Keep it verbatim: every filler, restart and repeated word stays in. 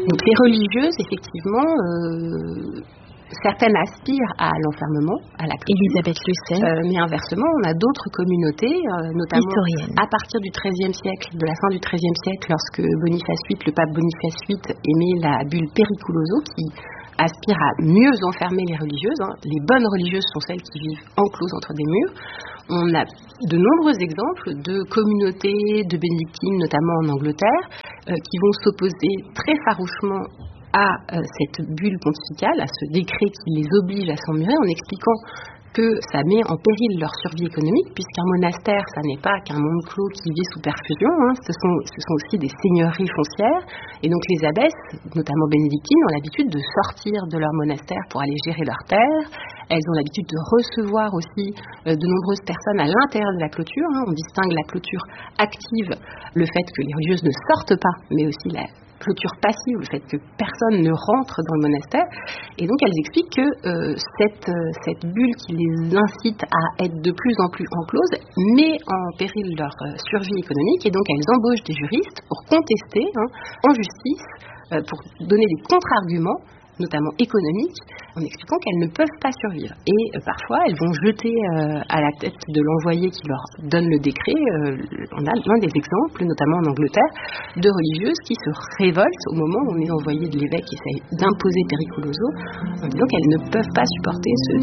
Donc les religieuses, effectivement, euh, certaines aspirent à l'enfermement, à la clôture. Elisabeth Lucet. Euh, mais inversement, on a d'autres communautés, euh, notamment Historienne. à partir du treizième siècle, de la fin du treizième siècle, lorsque Boniface huit, le pape Boniface huit, émet la bulle Periculoso, qui aspire à mieux enfermer les religieuses. Hein. Les bonnes religieuses sont celles qui vivent encloses entre des murs. On a de nombreux exemples de communautés de bénédictines, notamment en Angleterre, euh, qui vont s'opposer très farouchement à euh, cette bulle pontificale, à ce décret qui les oblige à s'emmurer, en expliquant que ça met en péril leur survie économique, puisqu'un monastère, ça n'est pas qu'un monde clos qui vit sous perfusion, hein, ce sont, ce sont aussi des seigneuries foncières, et donc les abbesses, notamment bénédictines, ont l'habitude de sortir de leur monastère pour aller gérer leurs terres. Elles ont l'habitude de recevoir aussi euh, de nombreuses personnes à l'intérieur de la clôture. Hein. On distingue la clôture active, le fait que les religieuses ne sortent pas, mais aussi la clôture passive, le fait que personne ne rentre dans le monastère. Et donc elles expliquent que euh, cette, euh, cette bulle qui les incite à être de plus en plus encloses met en péril leur euh, survie économique, et donc elles embauchent des juristes pour contester hein, en justice, euh, pour donner des contre-arguments, notamment économiques, en expliquant qu'elles ne peuvent pas survivre. Et euh, parfois, elles vont jeter euh, à la tête de l'envoyé qui leur donne le décret. Euh, on a l'un des exemples, notamment en Angleterre, de religieuses qui se révoltent au moment où on est envoyé de l'évêque qui essaye d'imposer Periculoso, en disant qu'elles ne peuvent pas supporter ce